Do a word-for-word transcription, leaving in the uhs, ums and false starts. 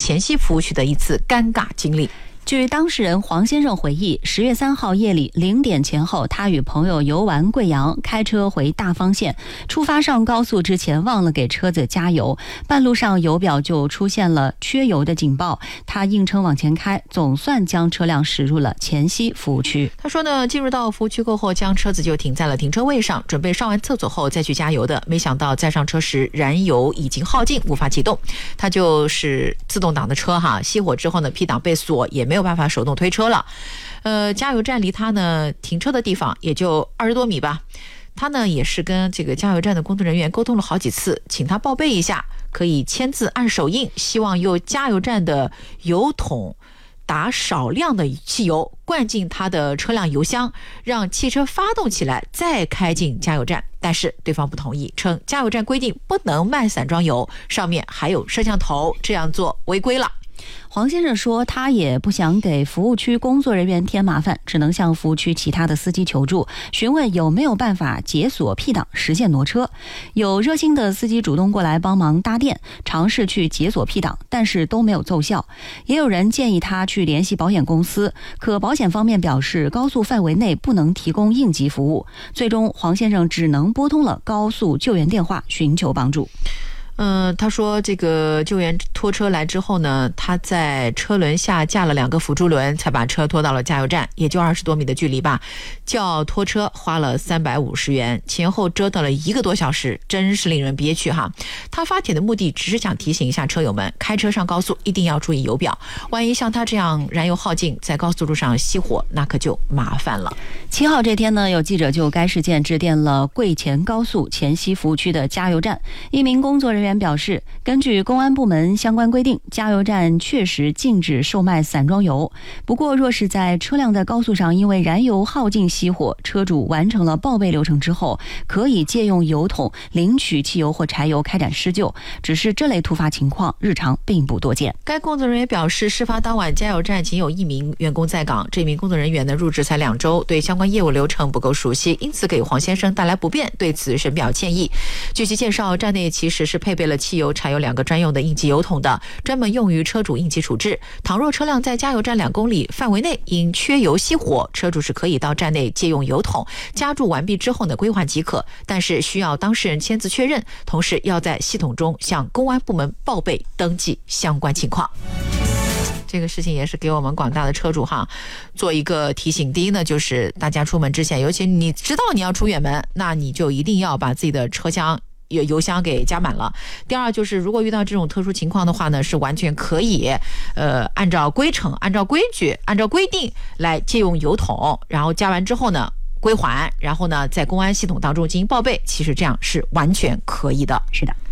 前夕服务区的一次尴尬经历。 据当事人黄先生回忆，十月三号夜里零点前后，他与朋友游玩贵阳，开车回大方县。出发上高速之前忘了给车子加油，半路上油表就出现了缺油的警报。他硬撑往前开，总算将车辆驶入了前溪服务区。 他说呢，进入到服务区过后，将车子就停在了停车位上，准备上完厕所后再去加油的。没想到在上车时，燃油已经耗尽，无法启动。他就是自动挡的车哈，熄火之后呢 ，P 档被锁，也没有办法手动推车了。呃，加油站离他呢停车的地方也就二十多米吧。他呢也是跟这个加油站的工作人员沟通了好几次，请他报备一下，可以签字按手印，希望由加油站的油桶打少量的汽油灌进他的车辆油箱，让汽车发动起来，再开进加油站。但是对方不同意，称加油站规定不能卖散装油，上面还有摄像头，这样做违规了。 黄先生说，他也不想给服务区工作人员添麻烦，只能向服务区其他的司机求助，询问有没有办法解锁 P 档，实现挪车。有热心的司机主动过来帮忙搭电，尝试去解锁 P 档，但是都没有奏效。也有人建议他去联系保险公司，可保险方面表示高速范围内不能提供应急服务。最终，黄先生只能拨通了高速救援电话，寻求帮助。 嗯，他说这个救援拖车来之后呢，他在车轮下架了两个辅助轮，才把车拖到了加油站，也就二十多米的距离吧。叫拖车花了三百五十元，前后折腾了一个多小时，真是令人憋屈哈。他发帖的目的只是想提醒一下车友们，开车上高速一定要注意油表，万一像他这样燃油耗尽，在高速路上熄火，那可就麻烦了。 七号这天呢，有记者就该事件致电了贵前高速前溪服务区的加油站，一名工作人员表示，根据公安部门相关规定，加油站确实禁止售卖散装油。不过，若是在车辆在高速上因为燃油耗尽熄火，车主完成了报备流程之后，可以借用油桶领取汽油或柴油开展施救。只是这类突发情况日常并不多见。 该工作人员表示，事发当晚加油站仅有一名员工在岗，这名工作人员呢入职才两周，对相关业务流程不够熟悉，因此给黄先生带来不便，对此深表歉意。据其介绍，站内其实是配备了汽油、柴油两个专用的应急油桶的，专门用于车主应急处置。倘若车辆在加油站两公里范围内因缺油熄火，车主是可以到站内借用油桶，加注完毕之后呢归还即可，但是需要当事人签字确认，同时要在系统中向公安部门报备登记相关情况。这个事情也是给我们广大的车主哈做一个提醒。第一呢，就是大家出门之前，尤其你知道你要出远门，那你就一定要把自己的车厢油油箱给加满了。第二就是，如果遇到这种特殊情况的话呢，是完全可以呃按照规程、按照规矩、按照规定来借用油桶，然后加完之后呢归还，然后呢在公安系统当中进行报备，其实这样是完全可以的。 是的。